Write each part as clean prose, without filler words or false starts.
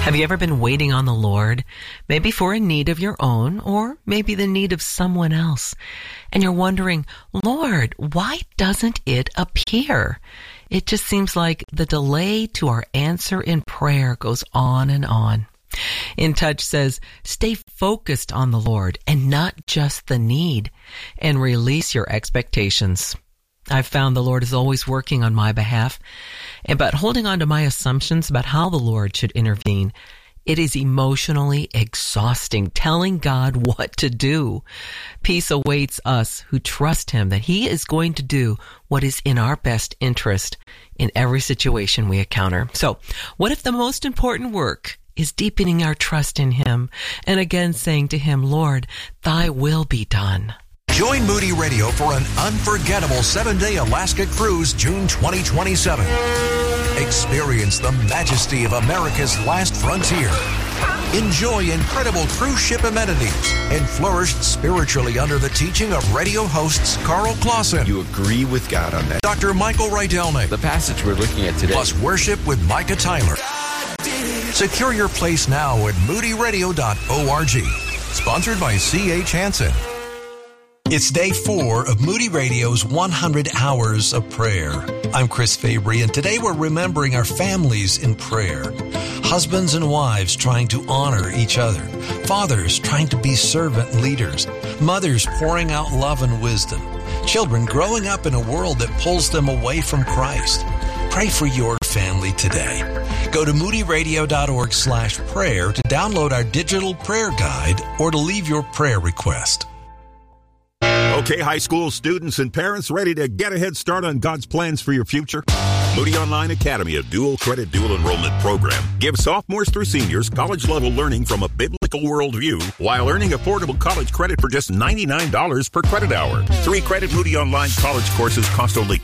Have you ever been waiting on the Lord, maybe for a need of your own, or maybe the need of someone else, and you're wondering, Lord, why doesn't it appear? It just seems like the delay to our answer in prayer goes on and on. In Touch says, stay focused on the Lord and not just the need, and release your expectations. I've found the Lord is always working on my behalf, but holding on to my assumptions about how the Lord should intervene, it is emotionally exhausting, telling God what to do. Peace awaits us who trust Him that He is going to do what is in our best interest in every situation we encounter. So, what if the most important work is deepening our trust in Him and again saying to Him, Lord, Thy will be done. Join Moody Radio for an unforgettable 7-day Alaska cruise, June 2027. Experience the majesty of America's last frontier. Enjoy incredible cruise ship amenities and flourish spiritually under the teaching of radio hosts Carl Clausen. You agree with God on that. Dr. Michael Rydelnik. The passage we're looking at today. Plus worship with Micah Tyler. Secure your place now at moodyradio.org. Sponsored by C.H. Hansen. It's day 4 of Moody Radio's 100 Hours of Prayer. I'm Chris Fabry, and today we're remembering our families in prayer. Husbands and wives trying to honor each other. Fathers trying to be servant leaders. Mothers pouring out love and wisdom. Children growing up in a world that pulls them away from Christ. Pray for your family today. Go to moodyradio.org/prayer to download our digital prayer guide or to leave your prayer request. Okay, high school students and parents ready to get a head start on God's plans for your future? Moody Online Academy, a dual credit, dual enrollment program, gives sophomores through seniors college-level learning from a biblical worldview while earning affordable college credit for just $99 per credit hour. 3-credit Moody Online college courses cost only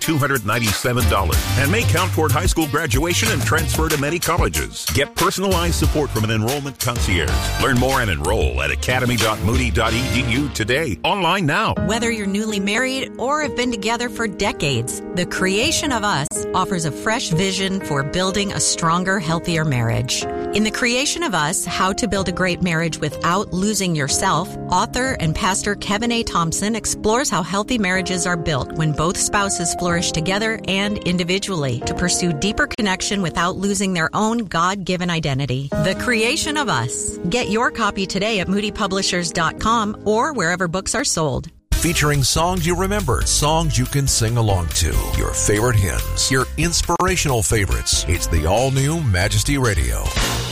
$297 and may count toward high school graduation and transfer to many colleges. Get personalized support from an enrollment concierge. Learn more and enroll at academy.moody.edu today. Online now. Whether you're newly married or have been together for decades, The Creation of Us offers a fresh vision for building a stronger, healthier marriage. In The Creation of Us, How to Build a Great Marriage Without Losing Yourself, author and pastor Kevin A. Thompson explores how healthy marriages are built when both spouses flourish together and individually to pursue deeper connection without losing their own God-given identity. The Creation of Us. Get your copy today at moodypublishers.com or wherever books are sold. Featuring songs you remember, songs you can sing along to, your favorite hymns, your inspirational favorites. It's the all-new Majesty Radio.